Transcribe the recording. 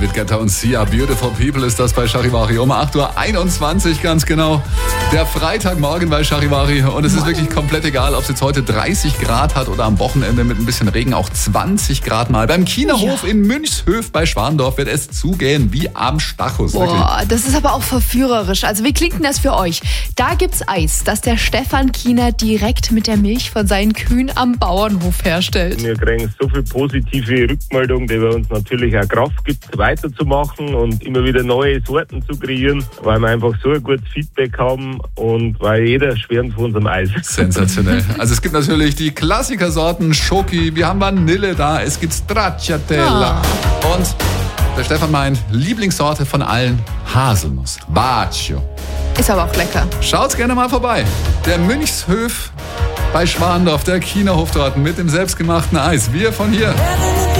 David Guetta und Sia. Beautiful People ist das bei Charivari. Um 8.21 Uhr ganz genau. Der Freitagmorgen bei Charivari. Und es ist wirklich komplett egal, ob es jetzt heute 30 Grad hat oder am Wochenende mit ein bisschen Regen auch 20 Grad mal. Beim Chinahof in Münchshöf bei Schwandorf wird es zugehen wie am Stachus. Boah, das ist aber auch verführerisch. Also wie klingt denn das für euch? Da gibt's Eis, das der Stefan Kiener direkt mit der Milch von seinen Kühen am Bauernhof herstellt. Wir kriegen so viel positive Rückmeldung, die uns natürlich auch Kraft gibt, weiterzumachen und immer wieder neue Sorten zu kreieren, weil wir einfach so ein gutes Feedback haben und weil jeder schwärmt von unserem Eis. Sensationell. Also es gibt natürlich die Klassikersorten Schoki, wir haben Vanille da, es gibt Stracciatella und der Stefan meint, Lieblingssorte von allen, Haselnuss, Baccio. Ist aber auch lecker. Schaut's gerne mal vorbei. Der Münchshöf bei Schwandorf, der Chinahof dort mit dem selbstgemachten Eis. Wir von hier.